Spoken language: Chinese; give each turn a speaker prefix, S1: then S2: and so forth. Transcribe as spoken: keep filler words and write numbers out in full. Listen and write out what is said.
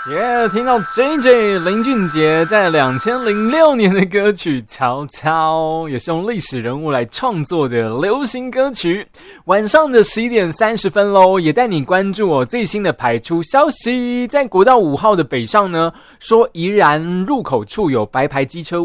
S1: 耶、yeah, 听到 J J 林俊杰在两千零六年的歌曲《悄悄》，也是用历史人物来创作的流行歌曲。晚上的十一点三十分咯，也带你关注我最新的排出消息。在国道五号的北上呢，说宜兰入口处有白牌机车